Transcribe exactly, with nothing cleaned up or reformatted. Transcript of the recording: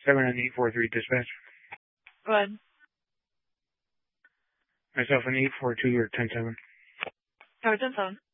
seven and eight four three dispatch. Go ahead. Myself an eight four two or ten seven. Oh, ten seven.